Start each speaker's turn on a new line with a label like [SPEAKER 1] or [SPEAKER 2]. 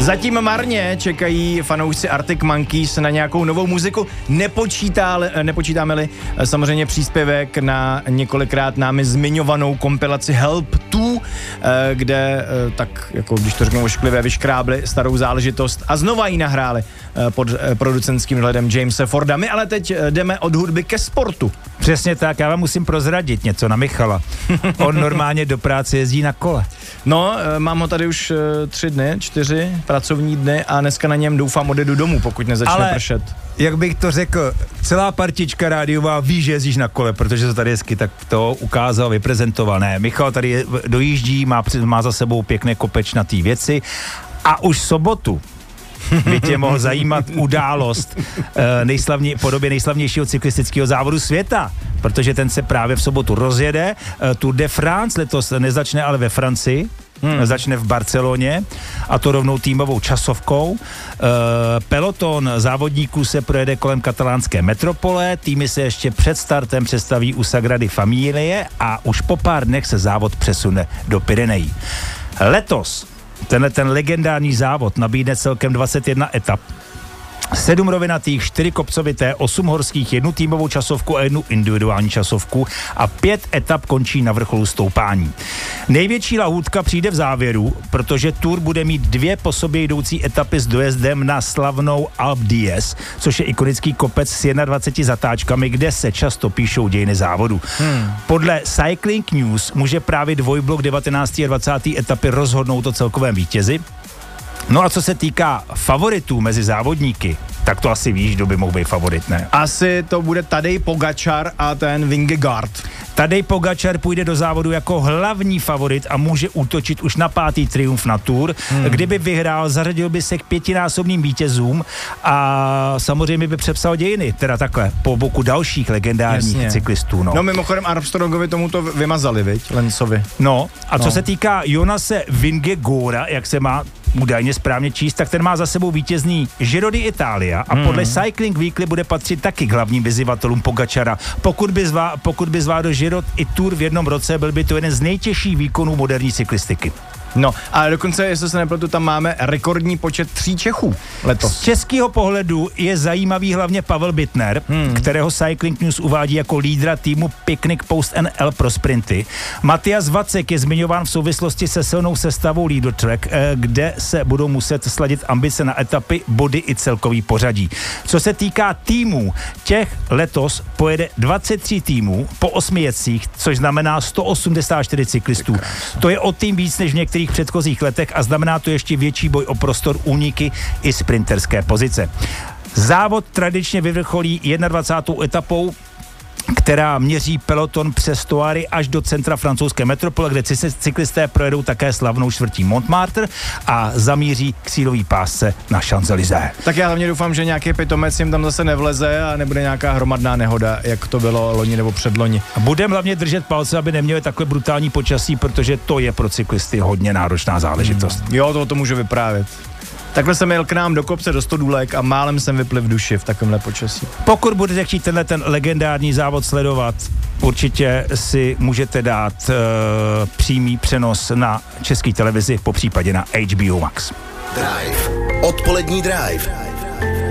[SPEAKER 1] Zatím marně čekají fanoušci Arctic Monkeys na nějakou novou muziku. Nepočítáme-li samozřejmě příspěvek na několikrát námi zmiňovanou kompilaci Help 2, kde tak, jako když to řeknu ošklivě, vyškrábli starou záležitost a znova ji nahráli pod producentským hledem Jamese Forda. My ale teď jdeme od hudby ke sportu.
[SPEAKER 2] Přesně tak, já vám musím prozradit něco na Michala. On normálně do práce jezdí na kole.
[SPEAKER 1] No, mám ho tady už 4 pracovní dny a dneska na něm doufám odjedu domů, pokud nezačne pršet.
[SPEAKER 2] Jak bych to řekl, celá partička rádiová ví, že jezdíš na kole, protože to tady hezky tak to ukázal, vyprezentoval. Ne, Michal tady dojíždí, má za sebou pěkné kopečnatý věci a už sobotu by tě mohl zajímat událost podobě nejslavnějšího cyklistického závodu světa, protože ten se právě v sobotu rozjede. Tour de France letos nezačne ale ve Francii, začne v Barceloně a to rovnou týmovou časovkou. Peloton závodníků se projede kolem katalánské metropole, týmy se ještě před startem představí u Sagrady Familie a už po pár dnech se závod přesune do Pyrenejí. Letos ten legendární závod nabídne celkem 21 etap. 7 rovinatých, 4 kopcovité, 8 horských, 1 týmovou časovku a 1 individuální časovku a 5 etap končí na vrcholu stoupání. Největší lahůdka přijde v závěru, protože Tour bude mít 2 po sobě jdoucí etapy s dojezdem na slavnou Alpe d'Huez, což je ikonický kopec s 21 zatáčkami, kde se často píšou dějiny závodu. Podle Cycling News může právě dvojblok 19. a 20. etapy rozhodnout o celkovém vítězi. No a co se týká favoritů mezi závodníky, tak to asi víš, kdo by mohl být favorit, ne?
[SPEAKER 1] Asi to bude Tadej Pogačar a ten Vingegaard.
[SPEAKER 2] Tadej Pogačar půjde do závodu jako hlavní favorit a může útočit už na 5. triumf na Tour. Kdyby vyhrál, zařadil by se k 5násobným vítězům a samozřejmě by přepsal dějiny, teda takhle, po boku dalších legendárních cyklistů. No,
[SPEAKER 1] mimochodem Armstrongovi tomu to vymazali, viď, Lencovi.
[SPEAKER 2] No, a co se týká Jonase Vingegaarda, jak se má údajně správně číst, tak ten má za sebou vítězný Giro d'Italia a podle Cycling Weekly bude patřit taky k hlavním vyzývatelům Pogačara. Pokud by zvládl Giro i Tour v jednom roce, byl by to jeden z nejtěžších výkonů moderní cyklistiky.
[SPEAKER 1] No, ale dokonce, jestli se nepletu, tam máme rekordní počet 3 Čechů letos.
[SPEAKER 2] Z českého pohledu je zajímavý hlavně Pavel Bittner, kterého Cycling News uvádí jako lídra týmu Picnic Post NL pro sprinty. Matias Vacek je zmiňován v souvislosti se silnou sestavou Leader Track, kde se budou muset sladit ambice na etapy, body i celkový pořadí. Co se týká týmů, těch letos pojede 23 týmů po 8 jezdcích, což znamená 184 cyklistů. To je o tým víc než v některých předchozích letech a znamená to ještě větší boj o prostor, úniky i sprinterské pozice. Závod tradičně vyvrcholí 21. etapou, která měří peloton přes Toary až do centra francouzské metropole, kde cyklisté projedou také slavnou čtvrtí Montmartre a zamíří k cílové pásce na Champs-Élysées.
[SPEAKER 1] Tak já hlavně doufám, že nějaký pitomec jim tam zase nevleze a nebude nějaká hromadná nehoda, jak to bylo loni nebo předloni.
[SPEAKER 2] Budeme hlavně držet palce, aby neměli takhle brutální počasí, protože to je pro cyklisty hodně náročná záležitost.
[SPEAKER 1] Jo, to můžu vyprávět. Takhle jsem jel k nám do kopce do Stodůlek a málem jsem vypl v duši v takovémhle počasí.
[SPEAKER 2] Pokud budete chtít ten legendární závod sledovat, určitě si můžete dát přímý přenos na české televizi, popřípadě na HBO Max.
[SPEAKER 3] Drive. Odpolední Drive.